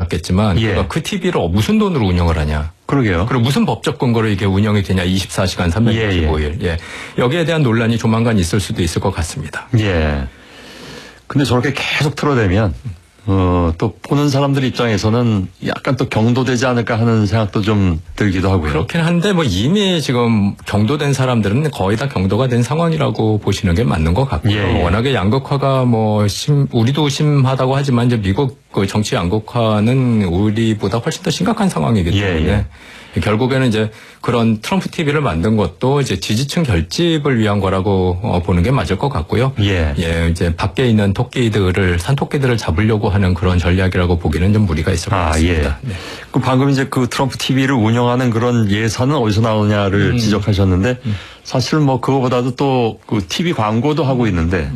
않았겠지만 예. 그 TV를 무슨 돈으로 운영을 하냐. 그러게요. 그리고 무슨 법적 근거로 이게 운영이 되냐. 24시간 365일. 예. 여기에 대한 논란이 조만간 있을 수도 있을 것 같습니다. 예. 근데 저렇게 계속 틀어대면 또 보는 사람들 입장에서는 약간 또 경도되지 않을까 하는 생각도 좀 들기도 하고요. 그렇긴 한데 이미 지금 경도된 사람들은 거의 다 경도가 된 상황이라고 보시는 게 맞는 것 같고요. 예. 워낙에 양극화가 우리도 심하다고 하지만 이제 미국 그 정치 양극화는 우리보다 훨씬 더 심각한 상황이기 때문에 결국에는 이제 그런 트럼프 TV를 만든 것도 이제 지지층 결집을 위한 거라고 보는 게 맞을 것 같고요. 예. 이제 밖에 있는 산토끼들을 잡으려고 하는 그런 전략이라고 보기는 좀 무리가 있을 것 같습니다. 예. 그 방금 이제 그 트럼프 TV를 운영하는 그런 예산은 어디서 나오냐를 지적하셨는데 사실 그거보다도 또 그 TV 광고도 하고 있는데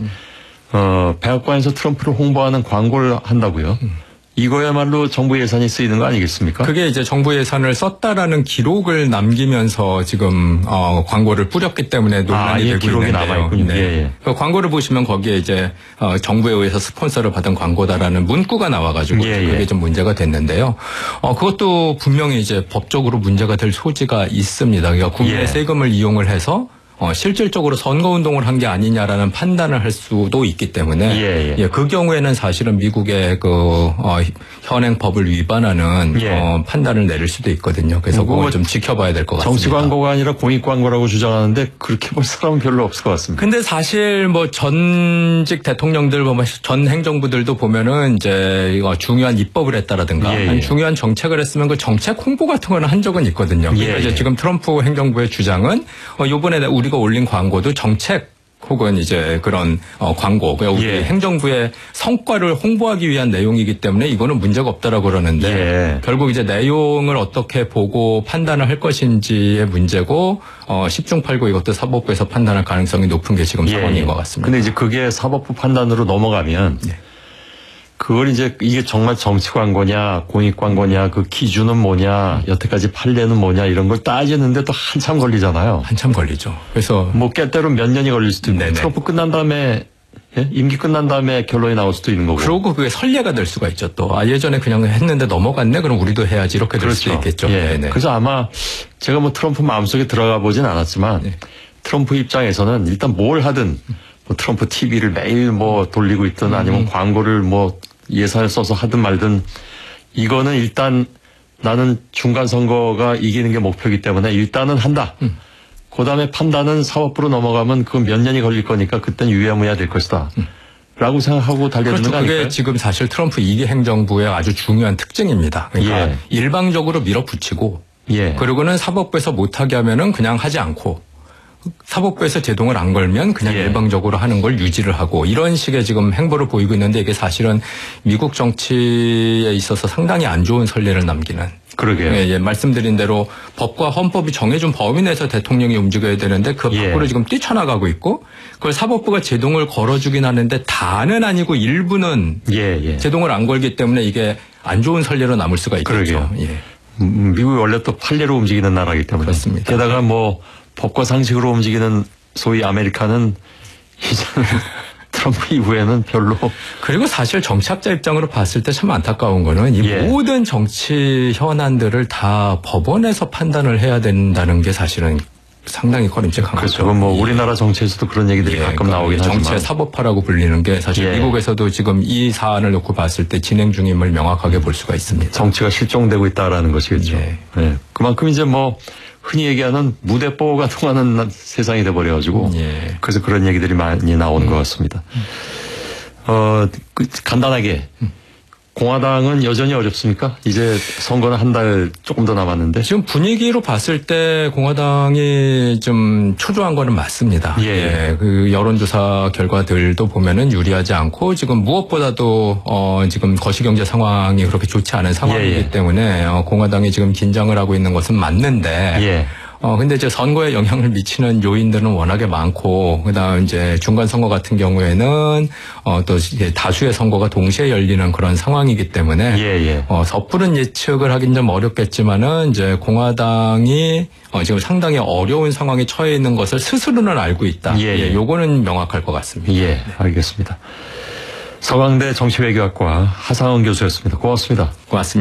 백악관에서 트럼프를 홍보하는 광고를 한다고요. 이거야말로 정부 예산이 쓰이는 거 아니겠습니까? 그게 이제 정부 예산을 썼다라는 기록을 남기면서 지금 광고를 뿌렸기 때문에 논란이 되고 기록이 있는데요. 남아있군요. 예. 그 광고를 보시면 거기에 이제 정부에 의해서 스폰서를 받은 광고다라는 문구가 나와가지고 그게 좀 문제가 됐는데요. 그것도 분명히 이제 법적으로 문제가 될 소지가 있습니다. 그러니까 국민의 세금을 이용을 해서 실질적으로 선거운동을 한 게 아니냐라는 판단을 할 수도 있기 때문에 그 경우에는 사실은 미국의 현행법을 위반하는 판단을 내릴 수도 있거든요. 그래서 그걸 좀 지켜봐야 될 것 같습니다. 정치 광고가 아니라 공익 광고라고 주장하는데 그렇게 볼 사람은 별로 없을 것 같습니다. 근데 사실 전직 대통령들 전 행정부들도 보면은 이제 중요한 입법을 했다라든가 중요한 정책을 했으면 그 정책 홍보 같은 거는 한 적은 있거든요. 그러니까 이제 지금 트럼프 행정부의 주장은 요번에 우리가 올린 광고도 정책 혹은 이제 그런 광고, 우리 행정부의 성과를 홍보하기 위한 내용이기 때문에 이거는 문제가 없다라고 그러는데 결국 이제 내용을 어떻게 보고 판단을 할 것인지의 문제고 10중 8구 이것도 사법부에서 판단할 가능성이 높은 게 지금 상황인 것 같습니다. 근데 이제 그게 사법부 판단으로 넘어가면 그걸 이제 이게 정말 정치 광고냐 공익 광고냐 그 기준은 뭐냐 여태까지 판례는 뭐냐 이런 걸 따지는데 또 한참 걸리잖아요. 한참 걸리죠. 그래서 때때로 몇 년이 걸릴 수도 있고 트럼프 끝난 다음에 임기 끝난 다음에 결론이 나올 수도 있는 거고. 그러고 그게 선례가 될 수가 있죠. 또 예전에 그냥 했는데 넘어갔네. 그럼 우리도 해야지 이렇게 될 수도 있겠죠. 그래서 아마 제가 트럼프 마음속에 들어가 보진 않았지만 트럼프 입장에서는 일단 뭘 하든 트럼프 TV를 매일 돌리고 있든 아니면 광고를 예산을 써서 하든 말든 이거는 일단 나는 중간 선거가 이기는 게 목표이기 때문에 일단은 한다. 그다음에 판단은 사법부로 넘어가면 그건 몇 년이 걸릴 거니까 그때는 유야무야 될 것이다. 라고 생각하고 달려드는 거 아닐까요? 그게 지금 사실 트럼프 2기 행정부의 아주 중요한 특징입니다. 그러니까 일방적으로 밀어붙이고 그리고는 사법부에서 못하게 하면은 그냥 하지 않고 사법부에서 제동을 안 걸면 그냥 일방적으로 하는 걸 유지를 하고 이런 식의 지금 행보를 보이고 있는데 이게 사실은 미국 정치에 있어서 상당히 안 좋은 선례를 남기는. 그러게요. 말씀드린 대로 법과 헌법이 정해준 범위 내에서 대통령이 움직여야 되는데 그 밖으로 지금 뛰쳐나가고 있고 그걸 사법부가 제동을 걸어주긴 하는데 다는 아니고 일부는 제동을 안 걸기 때문에 이게 안 좋은 선례로 남을 수가 있겠죠. 미국이 원래 또 판례로 움직이는 나라이기 때문에. 그렇습니다. 게다가 법과 상식으로 움직이는 소위 아메리카는 이제는 트럼프 이후에는 별로. 그리고 사실 정치학자 입장으로 봤을 때 참 안타까운 거는 이 모든 정치 현안들을 다 법원에서 판단을 해야 된다는 게 사실은 상당히 꺼림칙한 거죠. 우리나라 정치에서도 그런 얘기들이 가끔 나오긴 하지만. 정치의 사법화라고 불리는 게 사실 미국에서도 지금 이 사안을 놓고 봤을 때 진행 중임을 명확하게 볼 수가 있습니다. 정치가 실종되고 있다라는 것이겠죠. 그만큼 이제 흔히 얘기하는 무대뽀가 통하는 세상이 돼버려가지고 그래서 그런 얘기들이 많이 나오는 것 같습니다. 간단하게 공화당은 여전히 어렵습니까? 이제 선거는 한 달 조금 더 남았는데. 지금 분위기로 봤을 때 공화당이 좀 초조한 거는 맞습니다. 그 여론조사 결과들도 보면은 유리하지 않고 지금 무엇보다도 지금 거시경제 상황이 그렇게 좋지 않은 상황이기 때문에 공화당이 지금 긴장을 하고 있는 것은 맞는데 근데 이제 선거에 영향을 미치는 요인들은 워낙에 많고, 그다음 이제 중간 선거 같은 경우에는 또 이제 다수의 선거가 동시에 열리는 그런 상황이기 때문에 섣부른 예측을 하긴 좀 어렵겠지만은 이제 공화당이 지금 상당히 어려운 상황에 처해 있는 것을 스스로는 알고 있다. 요거는 명확할 것 같습니다. 알겠습니다. 서강대 정치외교학과 하상원 교수였습니다. 고맙습니다. 고맙습니다.